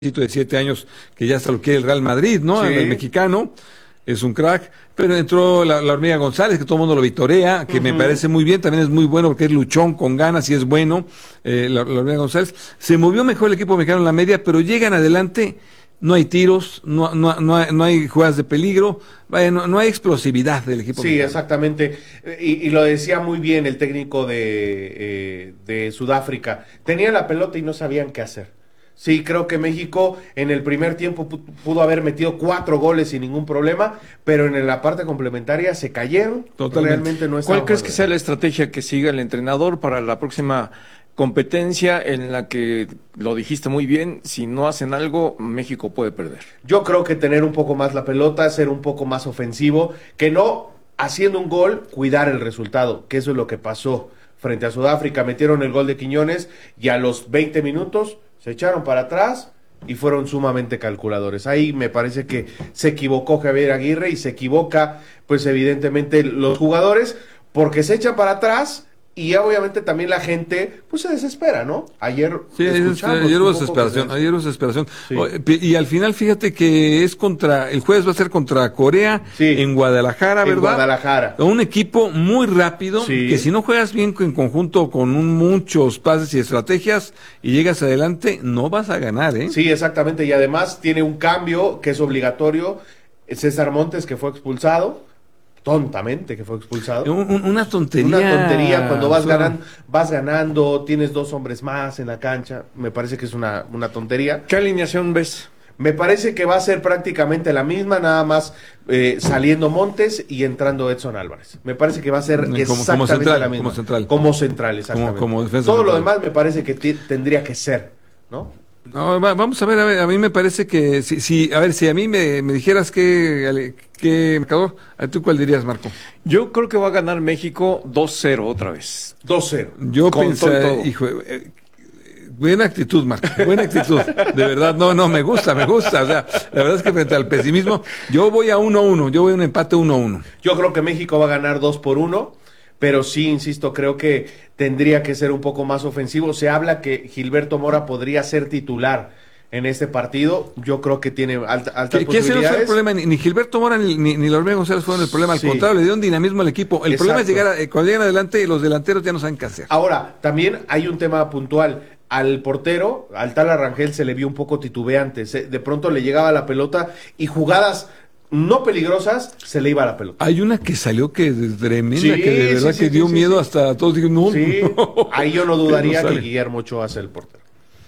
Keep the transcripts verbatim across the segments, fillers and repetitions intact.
de siete años que ya hasta lo quiere el Real Madrid, ¿no? Sí. El mexicano es un crack, pero entró la, la Hormiga González, que todo el mundo lo vitorea, que uh-huh. me parece muy bien, también es muy bueno porque es luchón, con ganas y es bueno, eh, la, la Hormiga González. Se movió mejor el equipo mexicano en la media, pero llegan adelante, no hay tiros, no, no, no, hay, no hay jugadas de peligro, vaya, no, no hay explosividad del equipo sí, mexicano. Exactamente, y, y lo decía muy bien el técnico de, eh, de Sudáfrica, tenían la pelota y no sabían qué hacer. Sí, creo que México en el primer tiempo pudo haber metido cuatro goles sin ningún problema, pero en la parte complementaria se cayeron. Totalmente. Realmente no ¿Cuál crees que sea la estrategia que siga el entrenador para la próxima competencia en la que, lo dijiste muy bien, si no hacen algo, México puede perder? Yo creo que tener un poco más la pelota, ser un poco más ofensivo, que no haciendo un gol, cuidar el resultado, que eso es lo que pasó frente a Sudáfrica. Metieron el gol de Quiñones y a los veinte minutos se echaron para atrás y fueron sumamente calculadores. Ahí me parece que se equivocó Javier Aguirre y se equivoca, pues evidentemente los jugadores, porque se echan para atrás y obviamente también la gente, pues se desespera, ¿no? Ayer sí, escuchamos ayer hubo desesperación, de... ayer hubo desesperación. Sí. Y al final, fíjate que es contra, el jueves va a ser contra Corea, sí. en Guadalajara, ¿verdad? En Guadalajara. Un equipo muy rápido, sí. que si no juegas bien en conjunto con un, muchos pases y estrategias y llegas adelante, no vas a ganar, ¿eh? Sí, exactamente, y además tiene un cambio que es obligatorio, César Montes, que fue expulsado, tontamente que fue expulsado. Un, un, una tontería. Una tontería cuando vas ganando, vas ganando, tienes dos hombres más en la cancha. Me parece que es una, una tontería. ¿Qué alineación ves? Me parece que va a ser prácticamente la misma, nada más eh, saliendo Montes y entrando Edson Álvarez. Me parece que va a ser como, exactamente como central, la misma. Como central. Como central, exactamente. Como, como defensa Todo central. Lo demás me parece que t- tendría que ser, ¿no? No, va, vamos a ver, a ver, a mí me parece que si, si a ver, si a mí me, me dijeras que, que marcador, ¿tú cuál dirías, Marco? Yo creo que va a ganar México dos cero otra vez. dos cero. Yo pensé, hijo, eh, buena actitud, Marco, buena actitud, de verdad, no, no, me gusta, me gusta, o sea, la verdad es que frente al pesimismo, yo voy a uno uno, yo voy a un empate uno uno. Yo creo que México va a ganar dos por uno. Pero sí, insisto, creo que tendría que ser un poco más ofensivo. Se habla que Gilberto Mora podría ser titular en este partido. Yo creo que tiene alta, altas ¿Qué, posibilidades. ¿Qué no fue el problema? Ni, ni Gilberto Mora ni, ni, ni la Hormiga González fueron el problema. Al sí. contrario, le dieron dinamismo al equipo. El Exacto. problema es llegar a, cuando llegan adelante, los delanteros ya no saben qué hacer. Ahora, también hay un tema puntual. Al portero, al tal Arrangel, se le vio un poco titubeante. Se, de pronto le llegaba la pelota y jugadas no peligrosas, se le iba la pelota. Hay una que salió que es tremenda, sí, que de verdad sí, sí, que dio sí, miedo sí. hasta todos dijeron, no, sí. no. Ahí yo no dudaría que, que Guillermo Ochoa sea el portero.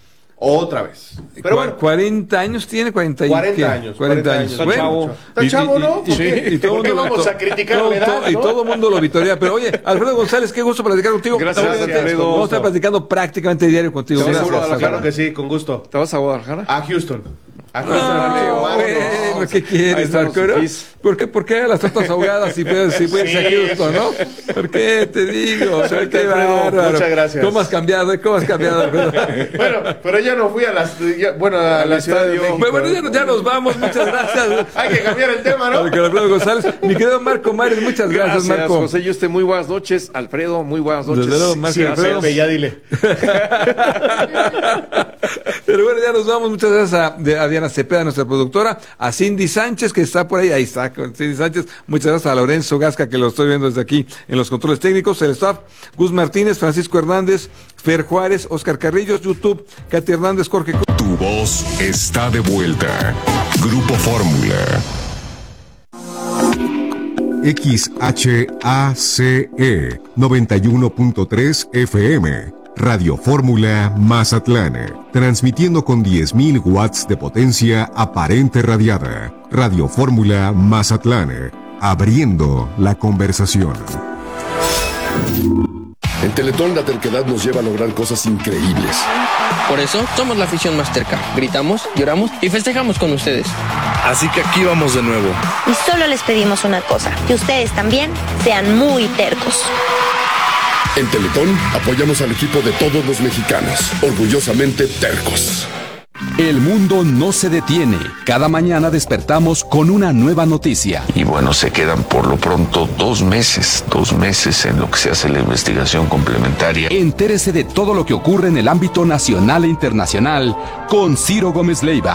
Otra vez. Pero bueno, cuarenta años tiene, cuarenta, cuarenta ¿qué? años. cuarenta años. Está bueno, chavo. Está chavo, ¿no? Y, y, y, y todo ¿Por qué mundo, vamos to, a criticar todo, la edad, todo, ¿no? Y todo el mundo lo vitorea. Pero oye, Alfredo González, qué gusto platicar contigo. Gracias, Gracias Alfredo. Vamos a estar platicando prácticamente diario contigo. Sí, Gracias. Seguro, claro que sí, con gusto. ¿Te vas a Guadalajara? A Houston. A Houston, no, amigo. Bueno, ¿qué quieres, Marco? ¿Por qué, ¿Por qué las tortas ahogadas si puedes, si puedes sí. ir a Houston, no? ¿Por qué te digo? O sea, qué bárbaro. Muchas gracias. ¿Cómo has cambiado? ¿Cómo has cambiado? Bueno, pero ya no fui a las, ya, bueno, a la ciudad de México. Bueno, ya, ya nos vamos, muchas gracias. Hay que cambiar el tema, ¿no? Alfredo González, mi querido Marco Mares, muchas gracias, gracias Marco. José, y usted muy buenas noches. Alfredo, muy buenas noches. Desde luego, Marco, sí, Alfredo. Pepe, ya dile. Pero bueno, ya nos vamos. Muchas gracias a, a Diana Cepeda, nuestra productora, a Cindy Sánchez, que está por ahí, ahí está, con Cindy Sánchez. Muchas gracias a Lorenzo Gasca, que lo estoy viendo desde aquí en los controles técnicos, el staff, Gus Martínez, Francisco Hernández, Fer Juárez, Oscar Carrillos, YouTube, Katy Hernández, Jorge. Tu voz está de vuelta. Grupo Fórmula. X H A C E noventa y uno punto tres F M. Radio Fórmula Mazatlán, transmitiendo con diez mil watts de potencia aparente radiada. Radio Fórmula Mazatlán, abriendo la conversación. En Teletón la terquedad nos lleva a lograr cosas increíbles. Por eso somos la afición más terca. Gritamos, lloramos y festejamos con ustedes. Así que aquí vamos de nuevo. Y solo les pedimos una cosa, que ustedes también sean muy tercos. En Teletón apoyamos al equipo de todos los mexicanos, orgullosamente tercos. El mundo no se detiene. Cada mañana despertamos con una nueva noticia. Y bueno, se quedan por lo pronto dos meses, dos meses en lo que se hace la investigación complementaria. Entérese de todo lo que ocurre en el ámbito nacional e internacional con Ciro Gómez Leiva.